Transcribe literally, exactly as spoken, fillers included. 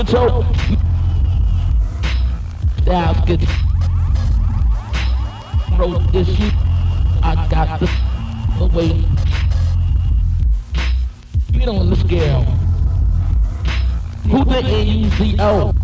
So now get wrote this shit. I got the away. You don't scale. Who the A Z O?